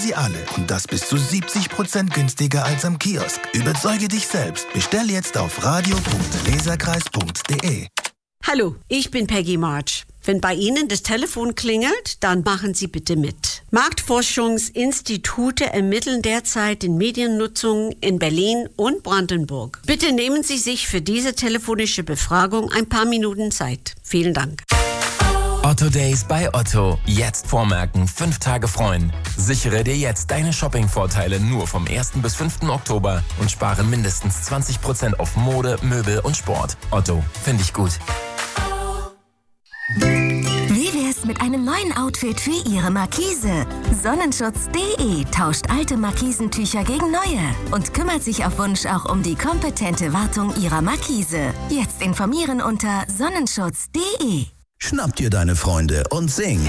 sie alle und das bis zu 70% günstiger als am Kiosk. Überzeuge dich selbst. Bestell jetzt auf radio.leserkreis.de. Hallo, ich bin Peggy March. Wenn bei Ihnen das Telefon klingelt, dann machen Sie bitte mit. Marktforschungsinstitute ermitteln derzeit die Mediennutzung in Berlin und Brandenburg. Bitte nehmen Sie sich für diese telefonische Befragung ein paar Minuten Zeit. Vielen Dank. Otto Days bei Otto. Jetzt vormerken, 5 Tage freuen. Sichere dir jetzt deine Shopping-Vorteile nur vom 1. bis 5. Oktober und spare mindestens 20% auf Mode, Möbel und Sport. Otto, finde ich gut. Wie wär's mit einem neuen Outfit für Ihre Markise? Sonnenschutz.de tauscht alte Markisentücher gegen neue und kümmert sich auf Wunsch auch um die kompetente Wartung Ihrer Markise. Jetzt informieren unter sonnenschutz.de. Schnapp dir deine Freunde und sing.